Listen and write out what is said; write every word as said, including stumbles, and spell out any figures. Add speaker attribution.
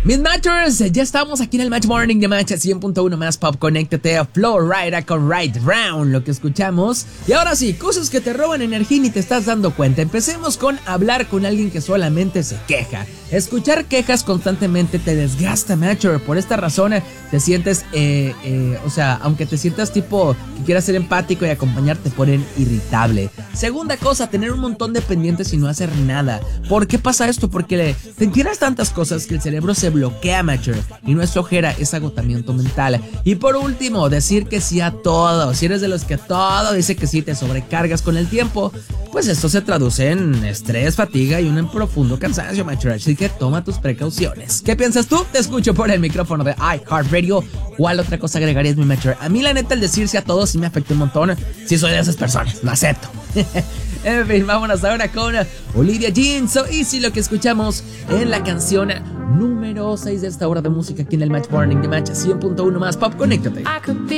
Speaker 1: Matchers, ya estamos aquí en el Match Morning de Match cien punto uno más Pop. Conéctate a Flow Rida con Right Round, lo que escuchamos. Y ahora sí, cosas que te roban energía y ni te estás dando cuenta. Empecemos con hablar con alguien que solamente se queja. Escuchar quejas constantemente te desgasta, Matcher. Por esta razón te sientes, eh, eh, o sea, aunque te sientas tipo que quieras ser empático y acompañarte, te ponen irritable. Segunda cosa, tener un montón de pendientes y no hacer nada. ¿Por qué pasa esto? Porque te tienes tantas cosas que el cerebro se bloquea, Matcher, y no es flojera, es agotamiento mental. Y por último, decir que sí a todo. Si eres de los que todo dice que sí, te sobrecargas con el tiempo, pues esto se traduce en estrés, fatiga y un profundo cansancio, Matcher. Así que toma tus precauciones. ¿Qué piensas tú? Te escucho por el micrófono de iHeartRadio. ¿Cuál otra cosa agregarías, mi Matcher? A mí la neta el decirse a todos sí me afecta un montón. Sí soy de esas personas, lo acepto. En fin, vámonos ahora con Olivia Jean, So Easy, lo que escuchamos en la canción número seis de esta hora de música aquí en el Match Morning de Match cien punto uno más Pop. Conéctate.